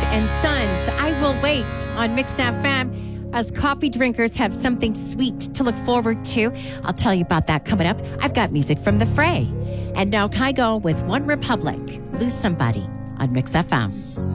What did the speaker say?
and Sons. I Will Wait on Mix FM. As coffee drinkers have something sweet to look forward to. I'll tell you about that coming up. I've got music from The Fray. And now Kygo with One Republic. Lose Somebody on Mix FM.